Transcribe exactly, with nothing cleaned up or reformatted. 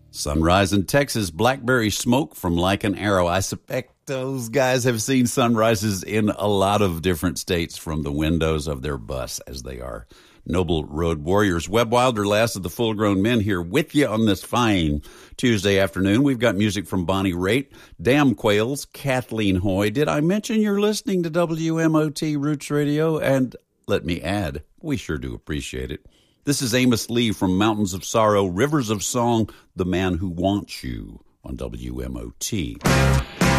Sunrise in Texas, blackberry smoke from Like an Arrow. I suspect those guys have seen sunrises in a lot of different states from the windows of their bus, as they are noble road warriors. Webb Wilder, last of the full-grown men, here with you on this fine Tuesday afternoon. We've got music from Bonnie Raitt, Damn Quails, Kathleen Hoy. Did I mention you're listening to W M O T Roots Radio? And let me add, we sure do appreciate it. This is Amos Lee from Mountains of Sorrow, Rivers of Song, The Man Who Wants You on W M O T.